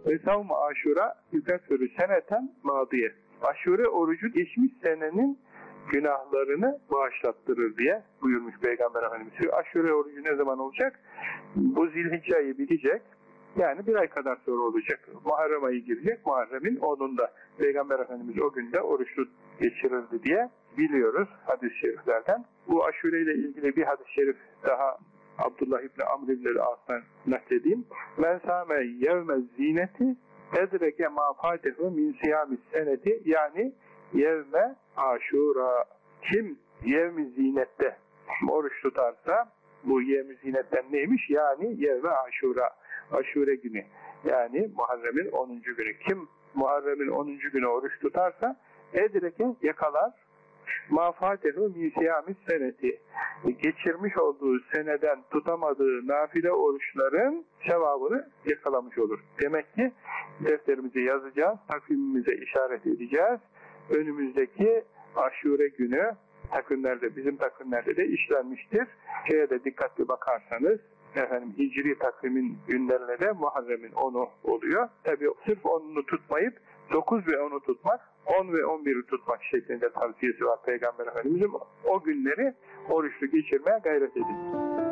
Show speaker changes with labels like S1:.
S1: Ve savm-ı aşura yükeffürü seneten madiye. Aşure orucu geçmiş senenin günahlarını bağışlattırır diye buyurmuş Peygamber Efendimiz. Aşure orucu ne zaman olacak? Bu Zilhicce ayı bitecek. Yani bir ay kadar sonra olacak. Muharrem ayı girecek. Muharrem'in 10'unda. Peygamber Efendimiz o günde oruçlu geçirirdi diye biliyoruz hadis-i şeriflerden. Bu aşure ile ilgili bir hadis-i şerif daha Abdullah İbni Amr İbni As'tan nakledeyim. Men sâme yevme zineti edreke mâ fâtehu min siyamis seneti, yani yevme aşura. Kim yevmi zinette oruç tutarsa, bu yevmi zinetten neymiş? Yani yevme aşura, aşure günü, yani Muharrem'in 10. günü. Kim Muharrem'in 10. günü oruç tutarsa edreke yakalar mâ fâtehu min siyamis seneti, geçirmiş olduğu seneden tutamadığı nafile oruçların sevabını yakalamış olur. Demek ki defterimize yazacağız, takvimimize işaret edeceğiz. Önümüzdeki aşure günü takvimlerde, bizim takvimlerde de işlenmiştir. Şeye de dikkatli bakarsanız, Hicri takvimin günlerine de Muharrem'in 10'u oluyor. Tabi sırf 10'unu tutmayıp 9 ve 10'u tutmak, 10 ve 11'i tutmak şeklinde tavsiyesi var Peygamber Efendimiz'in. O günleri oruçlu geçirmeye gayret edin.